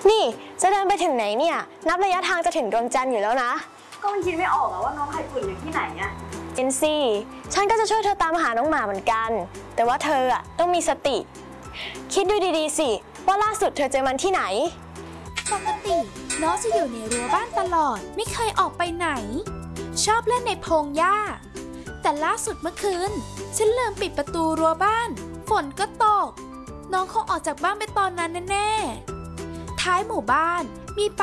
นี่จะเดินไปถึงไหนเนี่ยนับระยะทางจะถึงดวงจันทร์อยู่แล้วนะก็มันคิดไม่ออกอะว่าน้องไข่ฝุ่นอยู่ที่ไหนอะเจนซี่ฉันก็จะช่วยเธอตามหาน้องหมาเหมือนกันแต่ว่าเธออะต้องมีสติคิดดูดีๆสิว่าล่าสุดเธอเจอมันที่ไหนปกติน้องจะอยู่ในรั้วบ้านตลอดไม่เคยออกไปไหนชอบเล่นในพงหญ้าแต่ล่าสุดเมื่อคืนฉันลืมปิดประตูรั้วบ้านฝนก็ตกน้องคงออกจากบ้านไปตอนนั้นแน่ๆท้ายหมู่บ้านมีป่า